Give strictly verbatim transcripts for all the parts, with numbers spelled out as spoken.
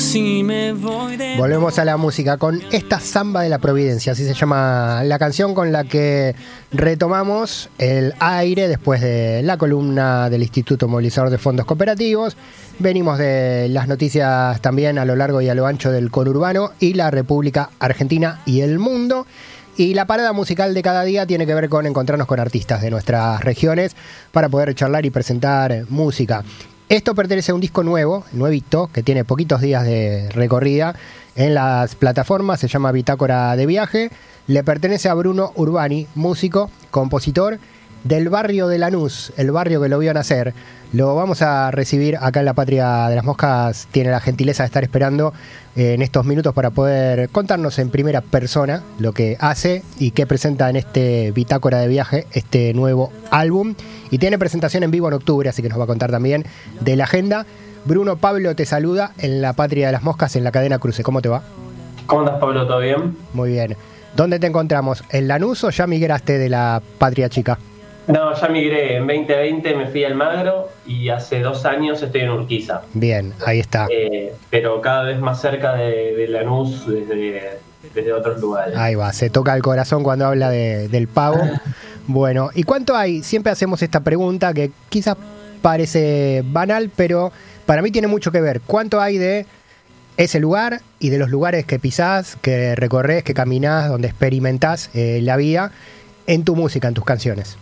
Si me voy de... Volvemos a la música con esta Samba de la Providencia, así se llama la canción con la que retomamos el aire después de la columna del Instituto Movilizador de Fondos Cooperativos. Venimos de las noticias también a lo largo y a lo ancho del conurbano y la República Argentina y el mundo. Y la parada musical de cada día tiene que ver con encontrarnos con artistas de nuestras regiones para poder charlar y presentar música. Esto pertenece a un disco nuevo, nuevito, que tiene poquitos días de recorrida en las plataformas, se llama Bitácora de Viaje. Le pertenece a Bruno Urbani, músico, compositor del barrio de Lanús, el barrio que lo vio nacer. Lo vamos a recibir acá en la Patria de las Moscas. Tiene la gentileza de estar esperando eh, en estos minutos para poder contarnos en primera persona lo que hace y qué presenta en este Bitácora de Viaje, este nuevo álbum. Y tiene presentación en vivo en octubre, así que nos va a contar también de la agenda. Bruno, Pablo te saluda en la Patria de las Moscas, en la cadena Cruce. ¿Cómo te va? ¿Cómo andas, Pablo? ¿Todo bien? Muy bien. ¿Dónde te encontramos? ¿En Lanús o ya migraste de la Patria Chica? No, ya migré. En veinte veinte me fui a Almagro y hace dos años estoy en Urquiza. Bien, ahí está. Eh, pero cada vez más cerca de, de Lanús desde, desde otros lugares. Ahí va, se toca el corazón cuando habla de, del pavo. Bueno, ¿y cuánto hay? Siempre hacemos esta pregunta que quizás parece banal, pero para mí tiene mucho que ver. ¿Cuánto hay de ese lugar y de los lugares que pisás, que recorres, que caminás, donde experimentás eh, la vida en tu música, en tus canciones?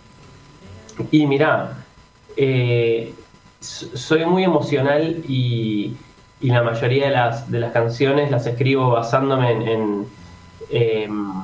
Y mirá, eh, soy muy emocional y, y la mayoría de las, de las canciones las escribo basándome en, en, eh,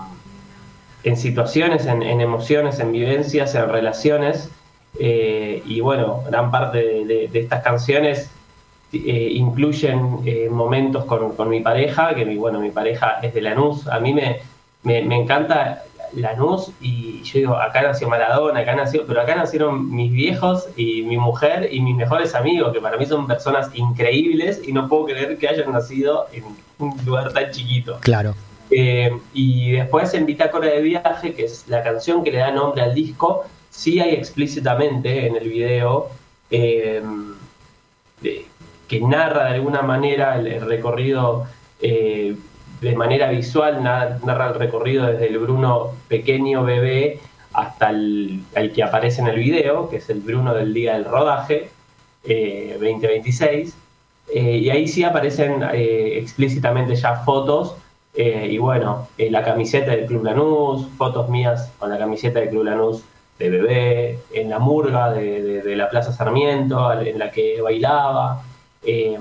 en situaciones, en, en emociones, en vivencias, en relaciones. Eh, y bueno, gran parte de, de, de estas canciones eh, incluyen eh, momentos con, con mi pareja, que mi, bueno, mi pareja es de Lanús. A mí me, me, me encanta Lanús y yo digo, acá nació Maradona, acá nació, pero acá nacieron mis viejos y mi mujer y mis mejores amigos, que para mí son personas increíbles y no puedo creer que hayan nacido en un lugar tan chiquito. Claro. Eh, y después en Bitácora de Viaje, que es la canción que le da nombre al disco, sí hay explícitamente en el video eh, de, que narra de alguna manera el, el recorrido eh, de manera visual, narra el recorrido desde el Bruno pequeño bebé hasta el, el que aparece en el video, que es el Bruno del día del rodaje, eh, veinte veintiséis, eh, y ahí sí aparecen eh, explícitamente ya fotos, eh, y bueno, eh, la camiseta del Club Lanús, fotos mías con la camiseta del Club Lanús de bebé, en la murga de, de, de la Plaza Sarmiento, en la que bailaba, eh,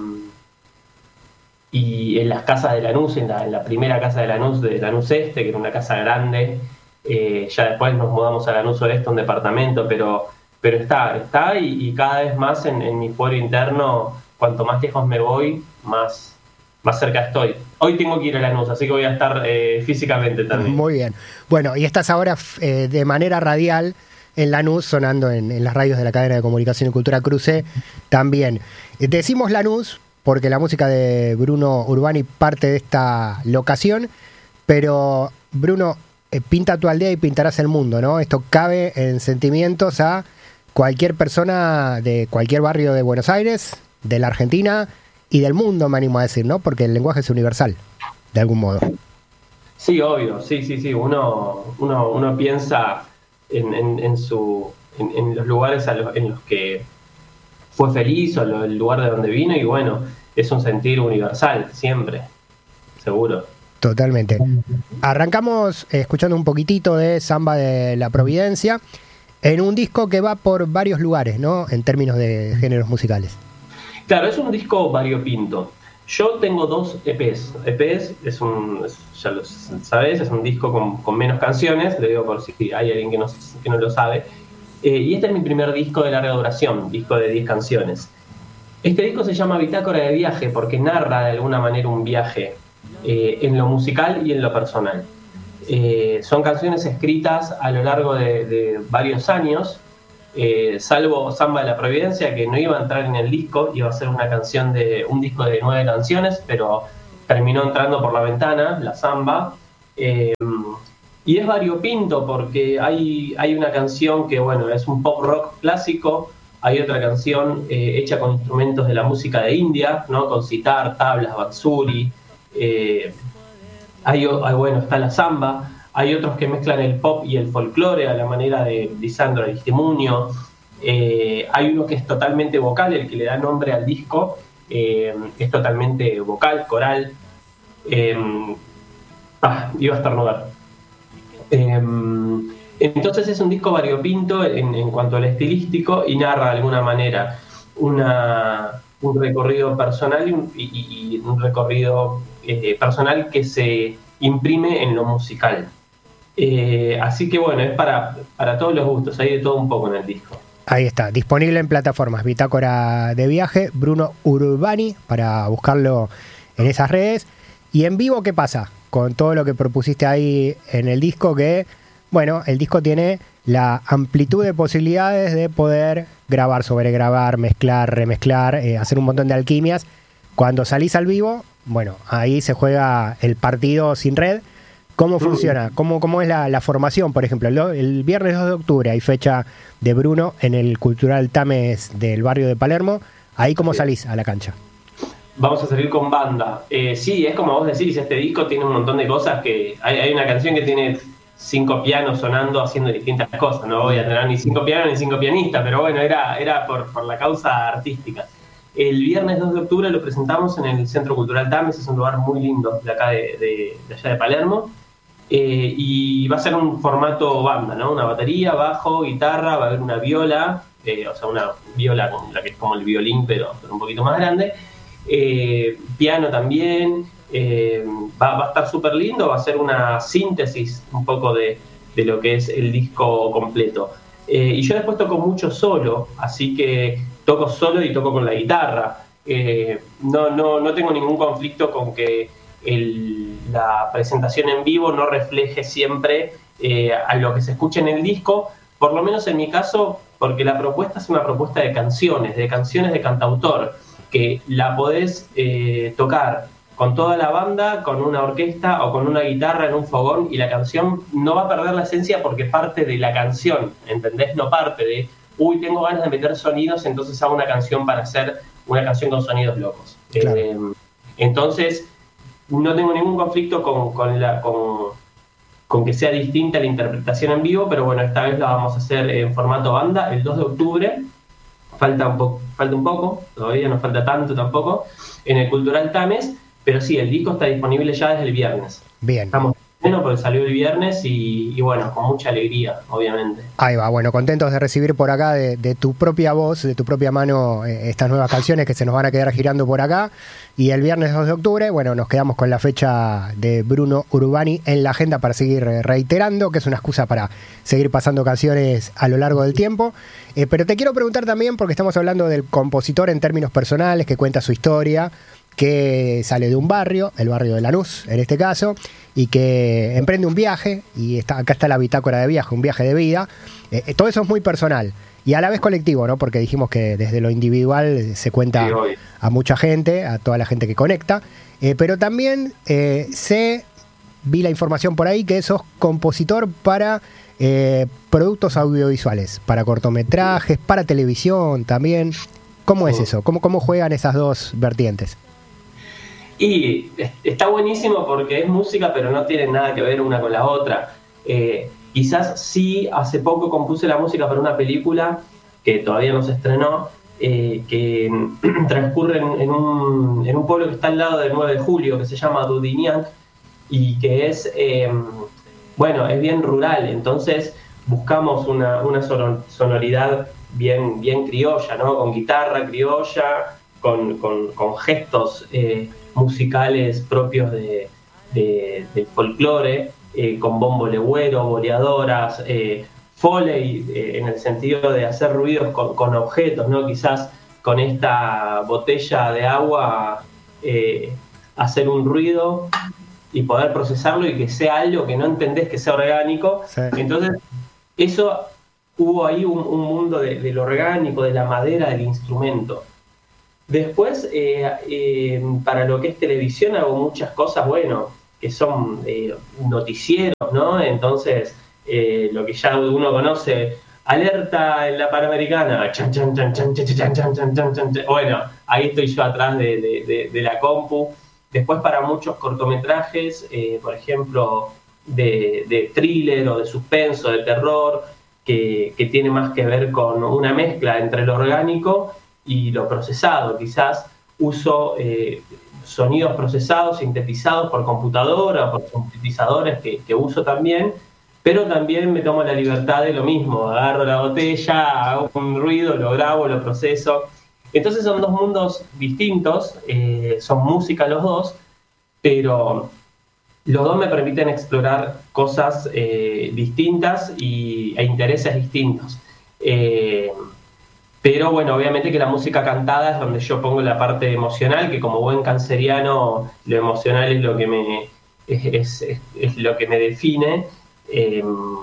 y en las casas de Lanús, en la, en la primera casa de Lanús, de Lanús Este, que era una casa grande. Eh, ya después nos mudamos a Lanús Oeste, un departamento, pero, pero está, está y, y cada vez más en, en mi fuero interno, cuanto más lejos me voy, más, más cerca estoy. Hoy tengo que ir a Lanús, así que voy a estar eh, físicamente también. Muy bien. Bueno, y estás ahora eh, de manera radial en Lanús, sonando en, en las radios de la cadena de comunicación y cultura Cruce también. Eh, decimos Lanús porque la música de Bruno Urbani parte de esta locación, pero Bruno, eh, pinta tu aldea y pintarás el mundo, ¿no? Esto cabe en sentimientos a cualquier persona de cualquier barrio de Buenos Aires, de la Argentina y del mundo, me animo a decir, ¿no? Porque el lenguaje es universal, de algún modo. Sí, obvio, sí, sí, sí. Uno, uno, uno piensa en, en, en, su, en, en los lugares a los, en los que fue feliz o lo, el lugar de donde vino, y bueno, es un sentir universal, siempre, seguro. Totalmente. Arrancamos eh, escuchando un poquitito de Samba de la Providencia, en un disco que va por varios lugares, ¿no? En términos de géneros musicales. Claro, es un disco variopinto. Yo tengo dos E Pes. E Pes es un, ya lo sabes, es un disco con, con menos canciones, le digo por si hay alguien que no, que no lo sabe. Eh, y este es mi primer disco de larga duración, disco de diez canciones. Este disco se llama Bitácora de Viaje porque narra de alguna manera un viaje eh, en lo musical y en lo personal. Eh, son canciones escritas a lo largo de, de varios años, eh, salvo Samba de la Providencia, que no iba a entrar en el disco, iba a ser una canción de un disco de nueve canciones, pero terminó entrando por la ventana, la Samba. Eh, Y es variopinto porque hay, hay una canción que, bueno, es un pop rock clásico, hay otra canción eh, hecha con instrumentos de la música de India, ¿no? Con sitar, tablas, bansuri, eh, hay, hay, bueno, está la samba, hay otros que mezclan el pop y el folclore a la manera de Lisandro Aristimuño, eh, hay uno que es totalmente vocal, el que le da nombre al disco, eh, es totalmente vocal, coral, eh, ah, iba a estornudar. Eh, entonces es un disco variopinto en, en cuanto al estilístico y narra de alguna manera una, un recorrido personal y un, y, y un recorrido eh, personal que se imprime en lo musical. Eh, así que bueno, es para, para todos los gustos, hay de todo un poco en el disco. Ahí está, disponible en plataformas Bitácora de Viaje, Bruno Urbani, para buscarlo en esas redes. Y en vivo, ¿qué pasa con todo lo que propusiste ahí en el disco? Que, bueno, el disco tiene la amplitud de posibilidades de poder grabar, sobregrabar, mezclar, remezclar, eh, hacer un montón de alquimias. Cuando salís al vivo, bueno, ahí se juega el partido sin red. ¿Cómo funciona? ¿Cómo, cómo es la, la formación? Por ejemplo, el, el viernes dos de octubre hay fecha de Bruno en el Cultural Tames del barrio de Palermo. ¿Ahí cómo salís a la cancha? Vamos a salir con banda. Eh, sí, es como vos decís, este disco tiene un montón de cosas que... Hay, hay una canción que tiene cinco pianos sonando, haciendo distintas cosas. No voy a tener ni cinco pianos ni cinco pianistas, pero bueno, era, era por, por la causa artística. El viernes dos de octubre lo presentamos en el Centro Cultural Tames, es un lugar muy lindo de acá de, de, de allá de Palermo. Eh, y va a ser un formato banda, ¿no? Una batería, bajo, guitarra, va a haber una viola, eh, o sea, una viola con la que es como el violín, pero, pero un poquito más grande, eh, piano también, eh, va, va a estar súper lindo, va a ser una síntesis un poco de, de lo que es el disco completo. Eh, y yo después toco mucho solo, así que toco solo y toco con la guitarra. Eh, no, no, no tengo ningún conflicto con que El, la presentación en vivo no refleje siempre eh, a lo que se escucha en el disco, por lo menos en mi caso, porque la propuesta es una propuesta de canciones, de canciones de cantautor, que la podés eh, tocar con toda la banda, con una orquesta o con una guitarra en un fogón, y la canción no va a perder la esencia porque parte de la canción, ¿entendés? No parte de, uy, tengo ganas de meter sonidos, entonces hago una canción para hacer una canción con sonidos locos. Claro. Eh, entonces... No tengo ningún conflicto con, con, la, con, con que sea distinta la interpretación en vivo, pero bueno, esta vez la vamos a hacer en formato banda el dos de octubre. Falta un, po- falta un poco, todavía no falta tanto tampoco, en el Cultural Tames, pero sí, el disco está disponible ya desde el viernes. Bien. Estamos bueno porque salió el viernes y, y bueno, con mucha alegría, obviamente. Ahí va, bueno, contentos de recibir por acá de, de tu propia voz, de tu propia mano, eh, estas nuevas canciones que se nos van a quedar girando por acá. Y el viernes dos de octubre, bueno, nos quedamos con la fecha de Bruno Urbani en la agenda para seguir reiterando, que es una excusa para seguir pasando canciones a lo largo del tiempo. Eh, pero te quiero preguntar también, porque estamos hablando del compositor en términos personales, que cuenta su historia, que sale de un barrio, el barrio de Lanús en este caso, y que emprende un viaje, y está, acá está la bitácora de viaje, un viaje de vida. Eh, todo eso es muy personal y a la vez colectivo, ¿no? Porque dijimos que desde lo individual se cuenta sí, a mucha gente, a toda la gente que conecta, eh, pero también eh, sé, vi la información por ahí, que sos compositor para eh, productos audiovisuales, para cortometrajes, para televisión también. ¿Cómo es eso? ¿Cómo, cómo juegan esas dos vertientes? Y está buenísimo porque es música, pero no tiene nada que ver una con la otra. Eh, quizás sí, hace poco compuse la música para una película que todavía no se estrenó, eh, que transcurre en, en, un, en un pueblo que está al lado del nueve de julio, que se llama Dudignac, y que es, eh, bueno, es bien rural, entonces buscamos una, una sonoridad bien, bien criolla, ¿no? Con guitarra criolla, con, con, con gestos eh, musicales propios de, de, del folclore, eh, con bombo legüero, boleadoras, eh, foley, eh, en el sentido de hacer ruidos con, con objetos, ¿no? Quizás con esta botella de agua eh, hacer un ruido y poder procesarlo y que sea algo que no entendés que sea orgánico. Sí. Entonces, eso, hubo ahí un, un mundo de, de lo orgánico, de la madera, del instrumento. Después, eh, eh, para lo que es televisión, hago muchas cosas, bueno, que son eh, noticieros, ¿no? Entonces, eh, lo que ya uno conoce, alerta en la Panamericana, chan, chan, chan, chan, chan, chan, chan, chan, chan, chan. Bueno, ahí estoy yo atrás de, de, de, de la compu. Después para muchos cortometrajes, eh, por ejemplo, de, de thriller o de suspenso, de terror, que, que tiene más que ver con una mezcla entre lo orgánico y lo procesado. Quizás uso eh, sonidos procesados, sintetizados por computadora, por sintetizadores que, que uso también, pero también me tomo la libertad de lo mismo. Agarro la botella, hago un ruido, lo grabo, lo proceso. Entonces son dos mundos distintos, eh, son música los dos, pero los dos me permiten explorar cosas eh, distintas y, e intereses distintos. Eh, pero bueno, obviamente que la música cantada es donde yo pongo la parte emocional, que como buen canceriano, lo emocional es lo que me, es, es, es lo que me define. Eh,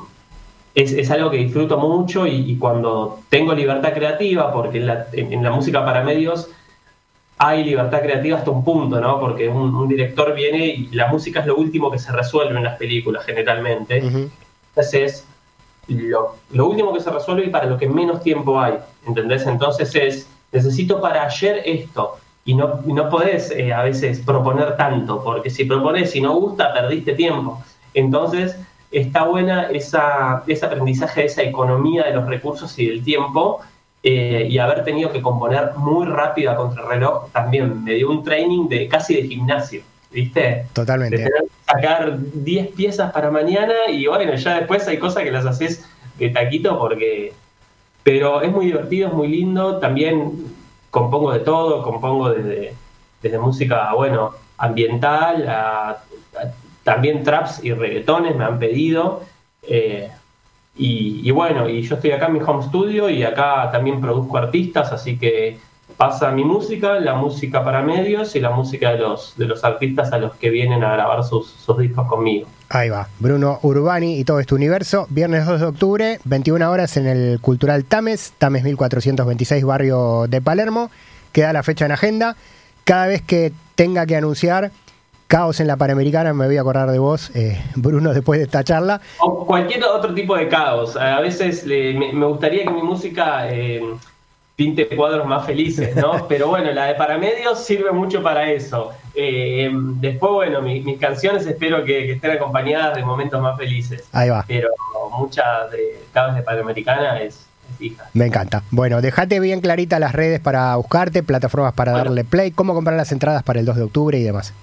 Es, es algo que disfruto mucho y, y cuando tengo libertad creativa, porque en la, en, en la música para medios hay libertad creativa hasta un punto, ¿no? Porque un, un director viene y la música es lo último que se resuelve en las películas generalmente. Uh-huh. Entonces es lo, lo último que se resuelve y para lo que menos tiempo hay, ¿entendés? Entonces es, necesito para ayer esto. Y no, y no podés eh, a veces proponer tanto, porque si propones y no gusta, perdiste tiempo. Entonces está buena esa, ese aprendizaje de esa economía de los recursos y del tiempo, eh, y haber tenido que componer muy rápido a contrarreloj también me dio un training de casi de gimnasio, ¿viste? Totalmente. De tener que sacar diez piezas para mañana y bueno, ya después hay cosas que las haces de taquito porque... Pero es muy divertido, es muy lindo, también compongo de todo, compongo desde, desde música, bueno, ambiental a... a también traps y reggaetones me han pedido, eh, y, y bueno, y yo estoy acá en mi home studio y acá también produzco artistas, así que pasa mi música, la música para medios y la música de los, de los artistas a los que vienen a grabar sus, sus discos conmigo. Ahí va, Bruno Urbani y todo este universo, viernes dos de octubre, veintiuna horas en el Cultural Tames, Tames mil cuatrocientos veintiséis, barrio de Palermo, queda la fecha en agenda, cada vez que tenga que anunciar Caos en la Panamericana, me voy a acordar de vos, eh, Bruno, después de esta charla. O cualquier otro tipo de caos. A veces le, me, me gustaría que mi música eh, pinte cuadros más felices, ¿no? Pero bueno, la de Paramedios sirve mucho para eso. Eh, después, bueno, mi, mis canciones espero que, que estén acompañadas de momentos más felices. Ahí va. Pero muchas de Caos de Panamericana es... Hija. Me encanta. Bueno, dejate bien clarita las redes para buscarte, plataformas para bueno. darle play, cómo comprar las entradas para el dos de octubre y demás.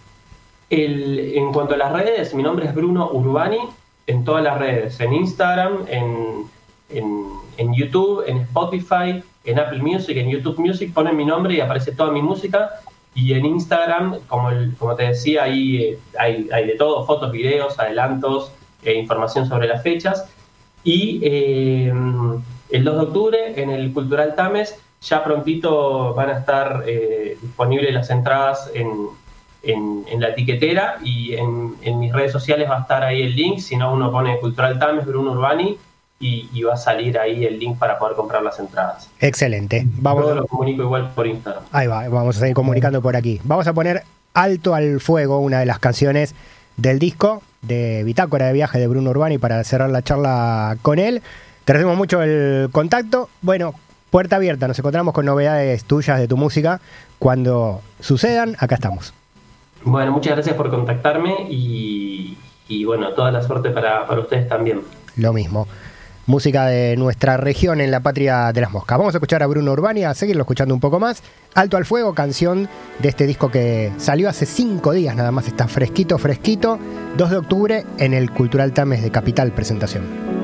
El, en cuanto a las redes, mi nombre es Bruno Urbani, en todas las redes, en Instagram, en, en, en YouTube, en Spotify, en Apple Music, en YouTube Music, ponen mi nombre y aparece toda mi música. Y en Instagram, como, el, como te decía, ahí eh, hay, hay de todo, fotos, videos, adelantos, eh, información sobre las fechas. Y eh, el dos de octubre, en el Cultural Tames, ya prontito van a estar eh, disponibles las entradas en... En, en la etiquetera y en, en mis redes sociales va a estar ahí el link, si no uno pone Cultural Tames, Bruno Urbani y, y va a salir ahí el link para poder comprar las entradas. Excelente. Vamos. Todo lo comunico igual por Instagram. Ahí va, vamos a seguir comunicando por aquí. Vamos a poner Alto al Fuego, una de las canciones del disco de Bitácora de Viaje de Bruno Urbani, para cerrar la charla con él. Te agradecemos mucho el contacto. Bueno, puerta abierta, nos encontramos con novedades tuyas de tu música. Cuando sucedan, acá estamos. Bueno, muchas gracias por contactarme y, y bueno, toda la suerte para, para ustedes también. Lo mismo. Música de nuestra región en la patria de las moscas. Vamos a escuchar a Bruno Urbani, a seguirlo escuchando un poco más. Alto al Fuego, canción de este disco que salió hace cinco días nada más. Está fresquito, fresquito. dos de octubre en el Cultural Tames de Capital, presentación.